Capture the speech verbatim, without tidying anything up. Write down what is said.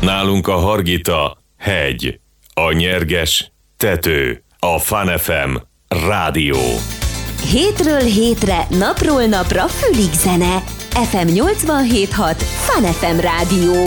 Nálunk a Hargita hegy, a Nyerges tető, a Fun ef em rádió. Hétről hétre, napról napra fülig zene. ef em nyolcvanhét hat Fun ef em rádió.